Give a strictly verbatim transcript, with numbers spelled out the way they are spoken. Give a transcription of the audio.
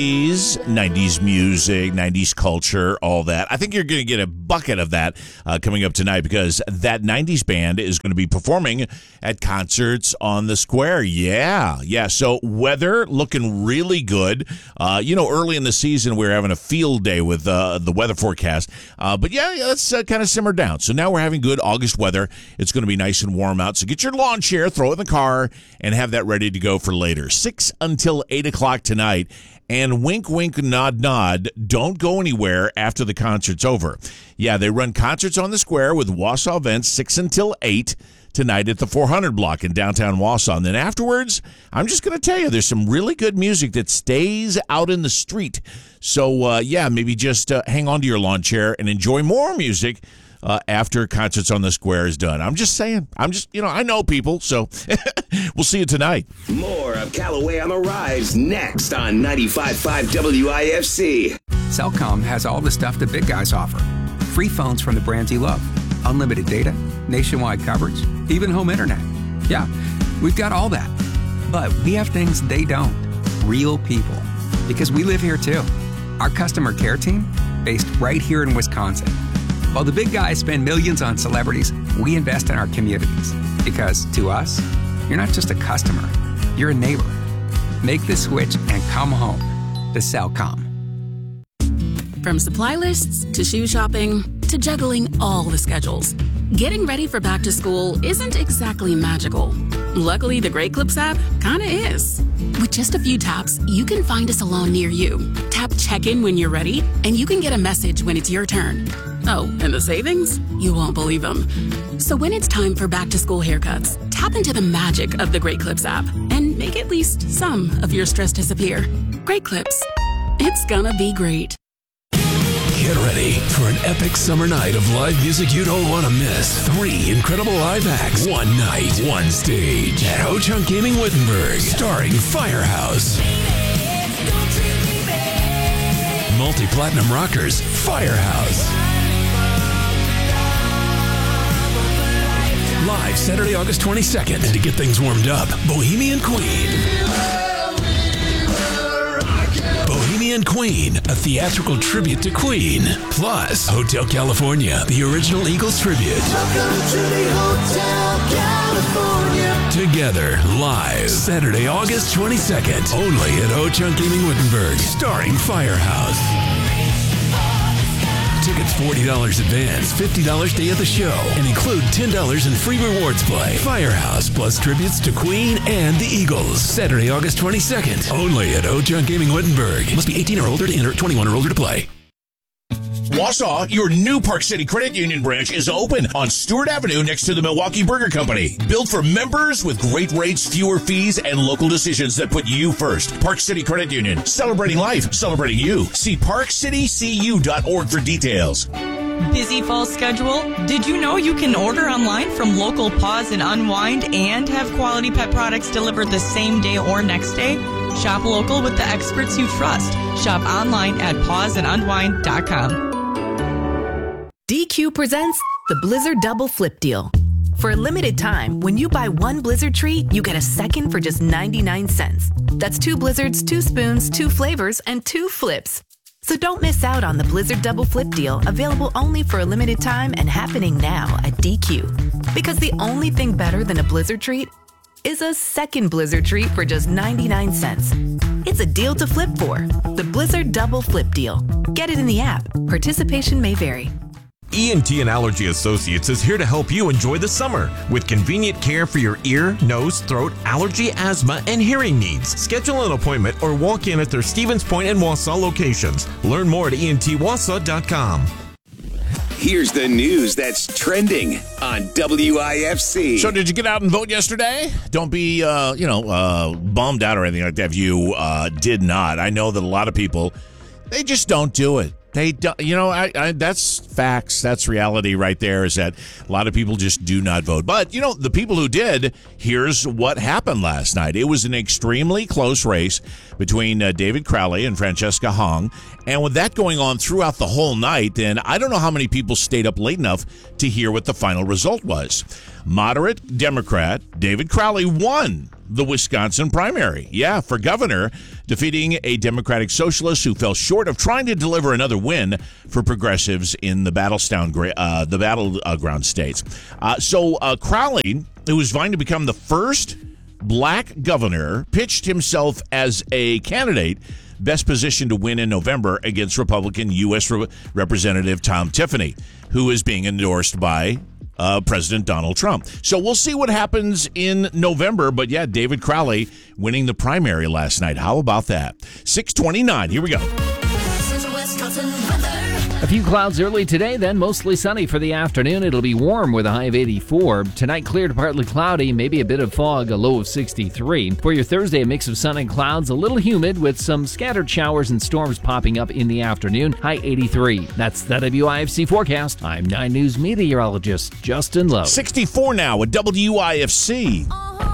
nineties music, nineties culture, all that. I think you're going to get a bucket of that uh, coming up tonight because that nineties band is going to be performing at Concerts on the Square. Yeah, yeah. So weather looking really good. Uh, you know, early in the season, we were having a field day with uh, the weather forecast. Uh, but yeah, yeah let's uh, kind of simmer down. So now we're having good August weather. It's going to be nice and warm out. So get your lawn chair, throw it in the car, and have that ready to go for later. six until eight o'clock tonight. And wink, wink, nod, nod, don't go anywhere after the concert's over. Yeah, they run Concerts on the Square with Wausau Events six until eight tonight at the four hundred block in downtown Wausau. And then afterwards, I'm just going to tell you, there's some really good music that stays out in the street. So, uh, yeah, maybe just uh, hang on to your lawn chair and enjoy more music Uh, after Concerts on the Square is done. I'm just saying. I'm just, you know, I know people, so we'll see you tonight. More of Callaway on the Rise next on ninety-five point five W I F C. Cellcom has all the stuff the big guys offer. Free phones from the brands you love. Unlimited data, nationwide coverage, even home internet. Yeah, we've got all that. But we have things they don't. Real people. Because we live here too. Our customer care team, based right here in Wisconsin. While the big guys spend millions on celebrities, we invest in our communities. Because to us, you're not just a customer, you're a neighbor. Make the switch and come home to Cellcom. From supply lists to shoe shopping to juggling all the schedules, getting ready for back to school isn't exactly magical. Luckily, the Great Clips app kinda is. With just a few taps, you can find a salon near you. Tap check-in when you're ready, and you can get a message when it's your turn. Oh, and the savings? You won't believe them. So when it's time for back-to-school haircuts, tap into the magic of the Great Clips app and make at least some of your stress disappear. Great Clips. It's gonna be great. Get ready for an epic summer night of live music you don't want to miss. Three incredible live acts, one night, one stage at Ho-Chunk Gaming Wittenberg, starring Firehouse. Multi-platinum rockers, Firehouse. Live Saturday, August twenty-second. And to get things warmed up, Bohemian Queen. Bohemian Queen, a theatrical tribute to Queen. Plus, Hotel California, the original Eagles tribute. Welcome to the Hotel California. Together, live, Saturday, August twenty-second. Only at Ho-Chunk Gaming Wittenberg, starring Firehouse. Tickets forty dollars advance, fifty dollars day of the show, and include ten dollars in free rewards play. Firehouse plus tributes to Queen and the Eagles. Saturday, August twenty-second. Only at Ho-Chunk Gaming Wittenberg. Must be eighteen or older to enter, twenty-one or older to play. Wausau, your new Park City Credit Union branch is open on Stewart Avenue next to the Milwaukee Burger Company. Built for members with great rates, fewer fees, and local decisions that put you first. Park City Credit Union, celebrating life, celebrating you. See park city c u dot org for details. Busy fall schedule? Did you know you can order online from local Pause and Unwind and have quality pet products delivered the same day or next day? Shop local with the experts you trust. Shop online at pause and unwind dot com. D Q presents the Blizzard Double Flip Deal. For a limited time, when you buy one Blizzard treat, you get a second for just ninety-nine cents. That's two Blizzards, two spoons, two flavors, and two flips. So don't miss out on the Blizzard Double Flip Deal, available only for a limited time and happening now at D Q. Because the only thing better than a Blizzard treat is a second Blizzard treat for just ninety-nine cents. It's a deal to flip for. The Blizzard Double Flip Deal. Get it in the app. Participation may vary. E N T and Allergy Associates is here to help you enjoy the summer with convenient care for your ear, nose, throat, allergy, asthma, and hearing needs. Schedule an appointment or walk in at their Stevens Point and Wausau locations. Learn more at E N T wausau dot com. Here's the news that's trending on W I F C. So did you get out and vote yesterday? Don't be, uh, you know, uh, bummed out or anything like that if you uh, did not. I know that a lot of people, they just don't do it. They don't, you know, I, I, that's facts. That's reality right there, is that a lot of people just do not vote. But, you know, the people who did, here's what happened last night. It was an extremely close race between uh, David Crowley and Francesca Hong. And with that going on throughout the whole night, then I don't know how many people stayed up late enough to hear what the final result was. Moderate Democrat David Crowley won the Wisconsin primary. Yeah, for governor, defeating a Democratic socialist who fell short of trying to deliver another win for progressives in the Battleground, uh, the battleground states. Uh, so uh, Crowley, who was vying to become the first black governor, pitched himself as a candidate best positioned to win in November against Republican U S Re- Representative Tom Tiffany, who is being endorsed by uh, President Donald Trump. So we'll see what happens in November. But yeah, David Crowley winning the primary last night. How about that? six twenty-nine. Here we go. A few clouds early today, then mostly sunny for the afternoon. It'll be warm with a high of eighty-four. Tonight, clear to partly cloudy, maybe a bit of fog, a low of sixty-three. For your Thursday, a mix of sun and clouds, a little humid with some scattered showers and storms popping up in the afternoon, high eighty-three. That's the W I F C forecast. I'm nine News meteorologist Justin Lowe. sixty-four now at W I F C.